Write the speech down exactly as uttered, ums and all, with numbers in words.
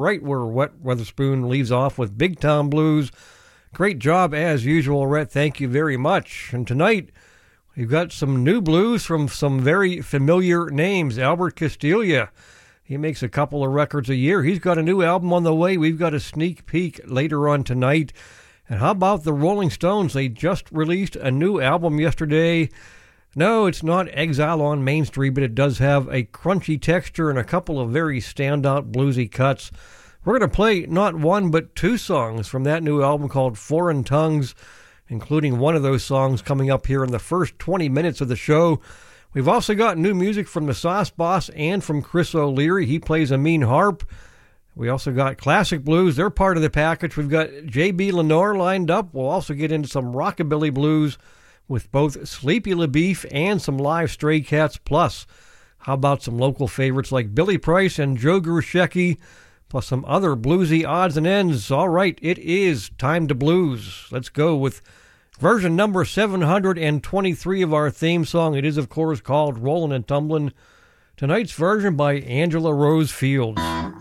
right where Wet Weatherspoon leaves off with Big Town Blues. Great job as usual, Rhett. Thank you very much. And tonight, we've got some new blues from some very familiar names. Albert Castiglia. He makes a couple of records a year. He's got a new album on the way. We've got a sneak peek later on tonight. And how about the Rolling Stones? They just released a new album yesterday. No, it's not Exile on Main Street, but it does have a crunchy texture and a couple of very standout bluesy cuts. We're going to play not one, but two songs from that new album called Foreign Tongues, including one of those songs coming up here in the first twenty minutes of the show. We've also got new music from the Sauce Boss and from Chris O'Leary. He plays a mean harp. We also got classic blues. They're part of the package. We've got J B Lenore lined up. We'll also get into some rockabilly blues with both Sleepy LaBeef and some live Stray Cats. Plus, how about some local favorites like Billy Price and Joe Grusecki, plus some other bluesy odds and ends. All right, it is time to blues. Let's go with version number seven hundred twenty-three of our theme song. It is, of course, called Rollin' and Tumblin'. Tonight's version by Angela Rose Fields.